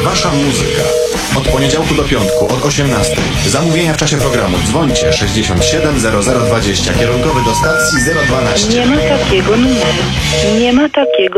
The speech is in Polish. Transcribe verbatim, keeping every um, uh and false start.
Wasza muzyka. Od poniedziałku do piątku, od osiemnastej. Zamówienia w czasie programu. Dzwońcie sześćdziesiąt siedem zero zero dwadzieścia. Kierunkowy do stacji zero dwanaście. Nie ma takiego numeru. Nie ma takiego